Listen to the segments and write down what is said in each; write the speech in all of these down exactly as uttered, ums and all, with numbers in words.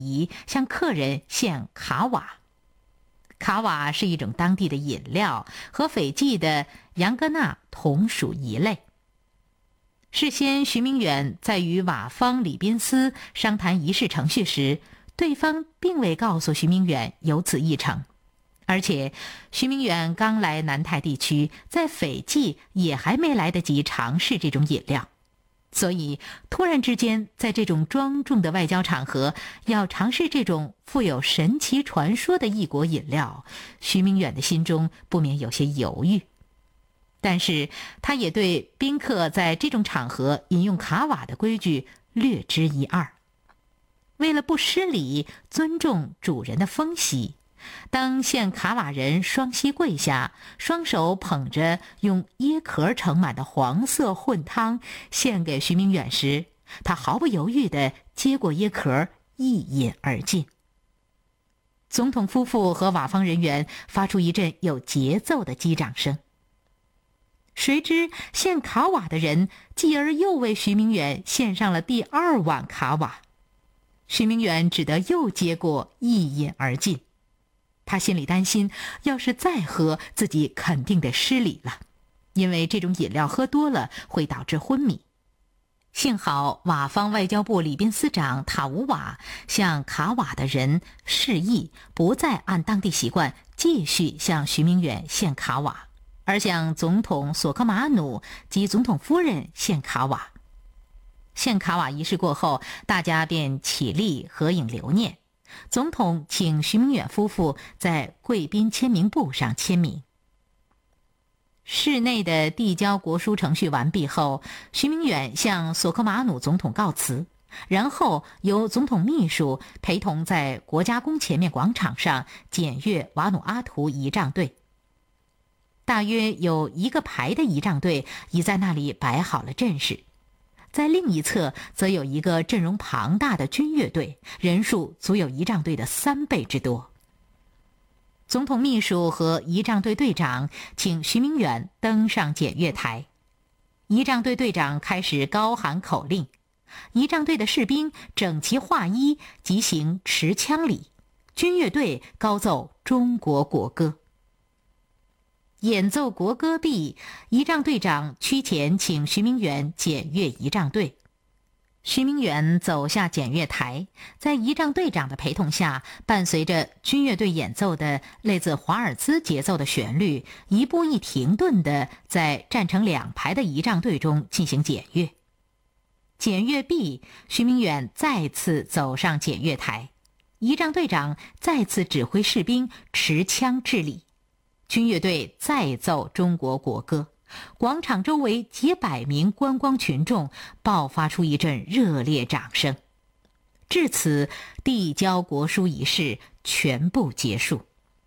向客人献卡瓦。卡瓦是一种当地的饮料，和斐济的扬格纳同属一类。事先徐明远在与瓦方礼宾司商谈仪式程序时，对方并未告诉徐明远有此议程，而且徐明远刚来南太地区，在斐济也还没来得及尝试这种饮料，所以突然之间在这种庄重的外交场合要尝试这种富有神奇传说的异国饮料，徐明远的心中不免有些犹豫。但是他也对宾客在这种场合饮用卡瓦的规矩略知一二。为了不失礼，尊重主人的风息，当献卡瓦人双膝跪下，双手捧着用椰壳盛满的黄色混汤献给徐明远时，他毫不犹豫地接过椰壳，一饮而尽。总统夫妇和瓦方人员发出一阵有节奏的击掌声。谁知献卡瓦的人继而又为徐明远献上了第二碗卡瓦，徐明远只得又接过，一饮而尽。他心里担心，要是再喝，自己肯定得失礼了，因为这种饮料喝多了会导致昏迷。幸好瓦方外交部礼宾司长塔乌瓦向卡瓦的人示意，不再按当地习惯继续向徐明远献卡瓦，而向总统索科马努及总统夫人献卡瓦。献卡瓦仪式过后，大家便起立合影留念。总统请徐明远夫妇在贵宾签名簿上签名。室内的递交国书程序完毕后，徐明远向索科马努总统告辞，然后由总统秘书陪同在国家宫前面广场上检阅瓦努阿图仪仗队。大约有一个排的仪仗队已在那里摆好了阵势，在另一侧则有一个阵容庞大的军乐队，人数足有仪仗队的三倍之多。总统秘书和仪仗队队长请徐明远登上检阅台，仪仗队队长开始高喊口令，仪仗队的士兵整齐划一，即行持枪礼，军乐队高奏中国国歌。演奏国歌毕，仪仗队长趋前请徐明远检阅仪仗队。徐明远走下检阅台，在仪仗队长的陪同下，伴随着军乐队演奏的类似华尔兹节奏的旋律，一步一停顿地在站成两排的仪仗队中进行检阅。检阅毕，徐明远再次走上检阅台，仪仗队长再次指挥士兵持枪致礼，军乐队再奏中国国歌，广场周围几百名观光群众爆发出一阵热烈掌声。至此，递交国书仪式全部结束。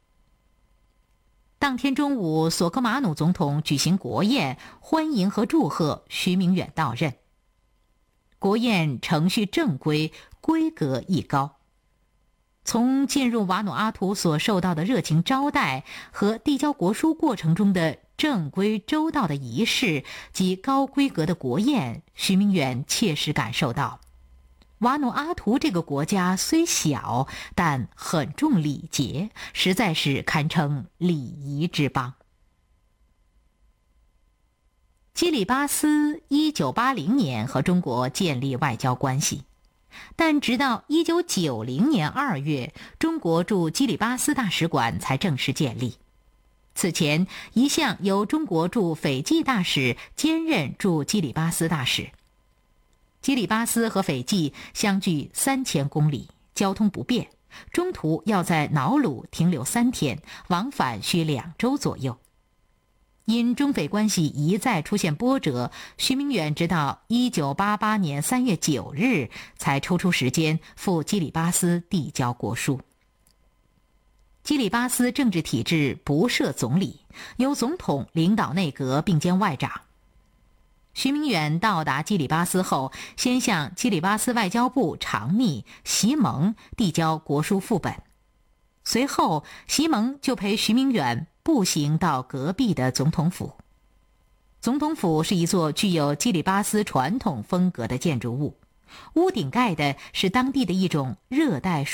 当天中午，索科马努总统举行国宴，欢迎和祝贺徐明远到任。国宴程序正规，规格亦高。从进入瓦努阿图所受到的热情招待和递交国书过程中的正规周到的仪式及高规格的国宴，徐明远切实感受到，瓦努阿图这个国家虽小，但很重礼节，实在是堪称礼仪之邦。基里巴斯一九八零年和中国建立外交关系，但直到一九九零年二月，中国驻基里巴斯大使馆才正式建立。此前一向由中国驻斐济大使兼任驻基里巴斯大使。基里巴斯和斐济相距三千公里，交通不便，中途要在瑙鲁停留三天，往返需两周左右。因中斐关系一再出现波折，徐明远直到一九八八年三月九日才抽出时间赴基里巴斯递交国书。基里巴斯政治体制不设总理，由总统领导内阁并兼外长。徐明远到达基里巴斯后，先向基里巴斯外交部常秘席蒙递交国书副本，随后席蒙就陪徐明远步行到隔壁的总统府。总统府是一座具有基里巴斯传统风格的建筑物， 屋顶盖的是当地的一种热带